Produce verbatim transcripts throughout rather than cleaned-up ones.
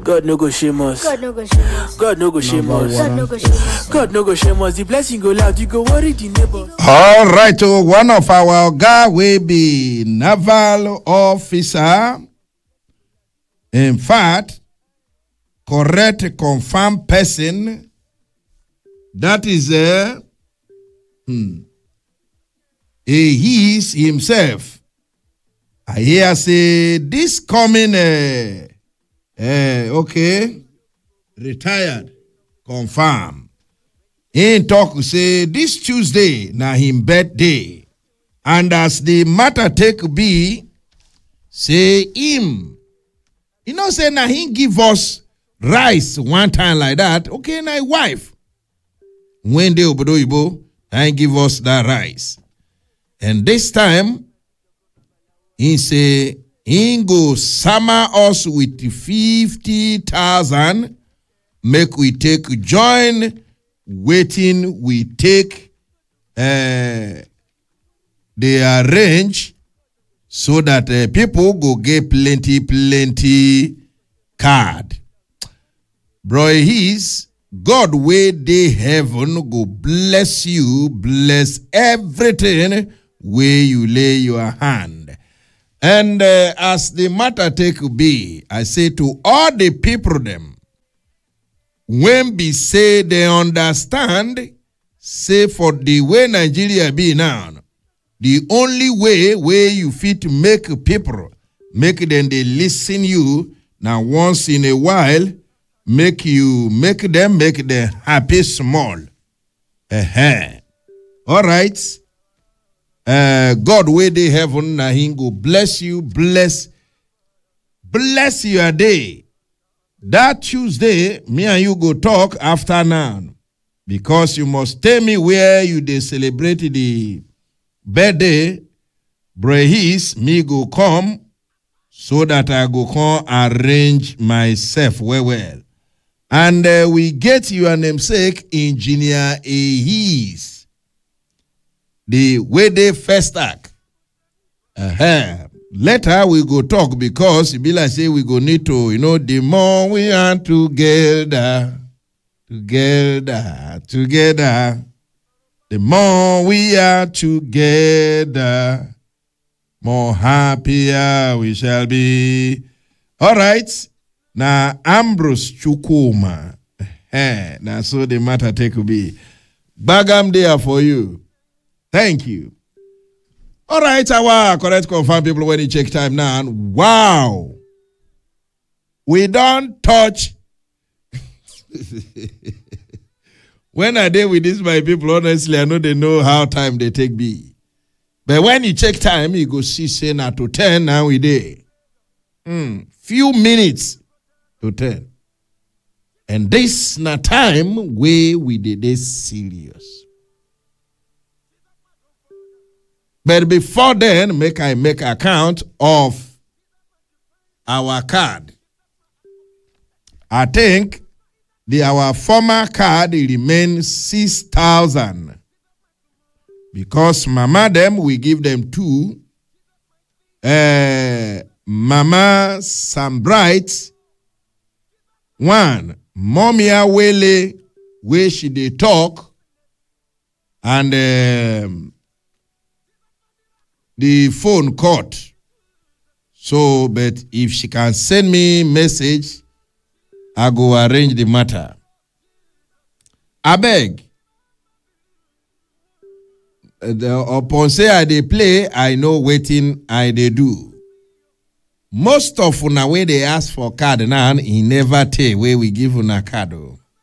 God no go shame us. God no go shame us. God no go shame us. God no go shame us. God no go shame us. The blessing go loud. You go worry the neighbors. All right, so one of our guy will be naval officer. In fact, correct, confirmed person. That is a, hmm, a he is himself. I hear say this coming, uh, uh, okay, retired, confirmed. He talk say this Tuesday na him birthday, and as the matter take be, say him, you know say na him give us rice one time like that. Okay, na wife. When they obodo ibo, and give us that rice. And this time, he say, he go summer us with fifty thousand, make we take join, waiting, we take, uh, they arrange so that uh, people go get plenty, plenty card. Bro, he's God way dey heaven go bless you, bless everything where you lay your hand. And uh, as the matter take be, I say to all the people them, when be say they understand, say for the way Nigeria be now, the only way where you fit make people, make them they listen you, now once in a while, make you, make them, make them happy small. Uh-huh. All right. Uh, God where they heaven, na him go bless you, bless, bless your day. That Tuesday, me and you go talk after now. Because you must tell me where you they celebrate the birthday. Brehis, me go come, so that I go come arrange myself well well. And uh, we get your namesake, Engineer Ahis. The way they first act. Uh-huh. Later we go talk because it be like say we go need to, you know, the more we are together, together, together, the more we are together, more happier we shall be. All right. Now, Ambrose Chukuma. Eh, now, so the matter take to be. Bagam there for you. Thank you. All right, our correct confirm people when you check time now. Wow. We don't touch. When I deal with this, my people, honestly, I know they know how time they take be. But when you check time, you go see, say, now to ten, now we there. Mm, few minutes to ten. And this na time where we did this serious. But before then, make I make account of our card. I think the our former card remains six thousand. Because mama them, we give them two. Uh, Mama Sambright, one, Momia Wele, where she dey talk, and um, the phone caught. So, but if she can send me message, I go arrange the matter. I beg. The, upon say I dey play, I know waiting I dey do. Most of una way they ask for card now, he never take where we give una card.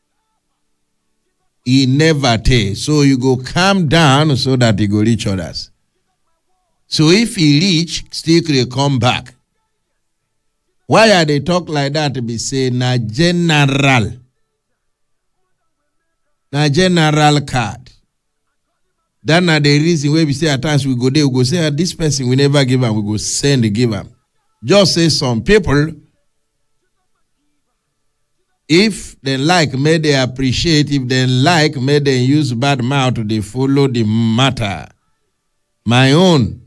He never take. So you go calm down so that he go reach others. So if he reach, still they come back. Why are they talk like that to be say na general? Na general card. That na the reason where we say at times we go there, we go say this person we never give him, we go send the give him. Just say some people, if they like, may they appreciate. If they like, may they use bad mouth to they follow the matter. My own,